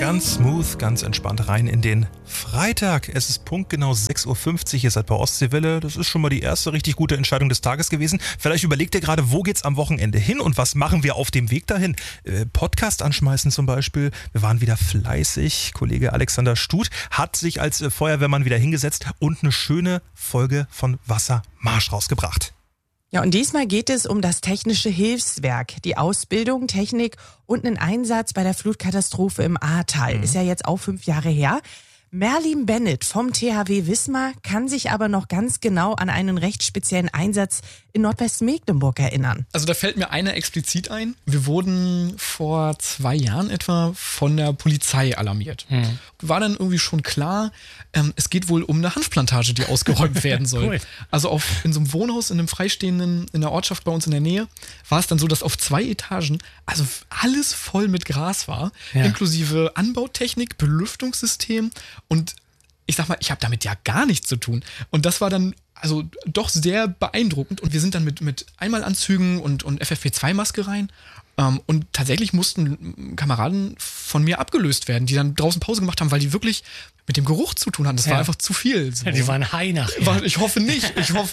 Ganz smooth, ganz entspannt rein in den Freitag. Es ist punktgenau 6.50 Uhr, ihr seid bei Ostseewelle. Das ist schon mal die erste richtig gute Entscheidung des Tages gewesen. Vielleicht überlegt ihr gerade, wo geht's am Wochenende hin und was machen wir auf dem Weg dahin? Podcast anschmeißen zum Beispiel. Wir waren wieder fleißig. Kollege Alexander Stut hat sich als Feuerwehrmann wieder hingesetzt und eine schöne Folge von Wassermarsch rausgebracht. Ja, und diesmal geht es um das Technische Hilfswerk, die Ausbildung, Technik und einen Einsatz bei der Flutkatastrophe im Ahrtal. Ist ja jetzt auch 5 Jahre her. Merlin Bennett vom THW Wismar kann sich aber noch ganz genau an einen recht speziellen Einsatz in Nordwestmecklenburg erinnern. Also da fällt mir einer explizit ein. Wir wurden vor 2 Jahren etwa von der Polizei alarmiert. War dann irgendwie schon klar, es geht wohl um eine Hanfplantage, die ausgeräumt werden soll. Cool. Also in so einem Wohnhaus, in einem freistehenden, in der Ortschaft bei uns in der Nähe, war es dann so, dass auf 2 Etagen also alles voll mit Gras war, inklusive Anbautechnik, Belüftungssystem. Und ich sag mal, ich habe damit ja gar nichts zu tun. Und das war dann also doch sehr beeindruckend. Und wir sind dann mit Einmalanzügen und FFP2-Maske rein. Und tatsächlich mussten Kameraden von mir abgelöst werden, die dann draußen Pause gemacht haben, weil die wirklich mit dem Geruch zu tun hatten. Das war einfach zu viel. So. Ja, die waren high nachher. Ich hoffe nicht.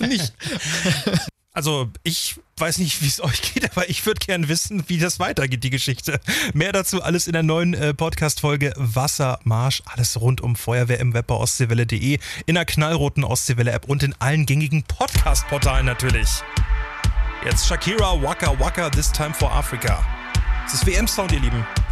Also ich weiß nicht, wie es euch geht, aber ich würde gern wissen, wie das weitergeht, die Geschichte. Mehr dazu alles in der neuen Podcast-Folge Wassermarsch. Alles rund um Feuerwehr im Web bei ostseewelle.de, in der knallroten Ostseewelle-App und in allen gängigen Podcast-Portalen natürlich. Jetzt Shakira, Waka Waka, This Time for Africa. Es ist WM-Sound, ihr Lieben.